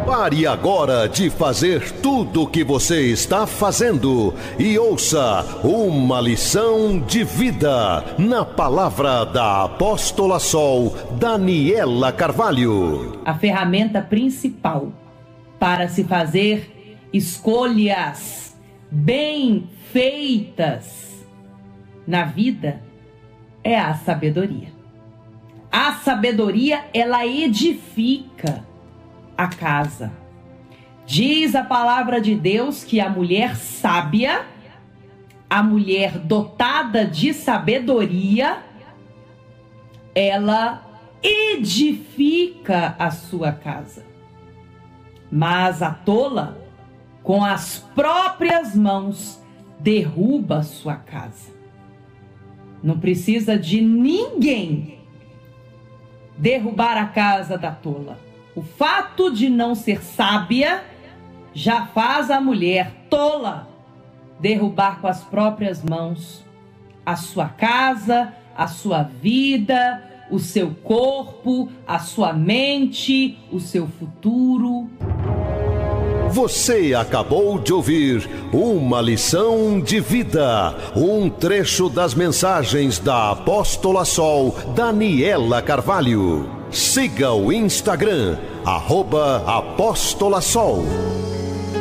Pare agora de fazer tudo o que você está fazendo e ouça uma lição de vida na palavra da Apóstola Sol Daniela Carvalho. A ferramenta principal para se fazer escolhas bem feitas na vida é a sabedoria. A sabedoria, ela edifica a casa. Diz a palavra de Deus que a mulher sábia, a mulher dotada de sabedoria, ela edifica a sua casa. Mas a tola, com as próprias mãos, derruba a sua casa. Não precisa de ninguém derrubar a casa da tola. O fato de não ser sábia já faz a mulher tola derrubar com as próprias mãos a sua casa, a sua vida, o seu corpo, a sua mente, o seu futuro. Você acabou de ouvir uma lição de vida, um trecho das mensagens da Apóstola Sol Daniela Carvalho. Siga o Instagram, @Apóstola Sol.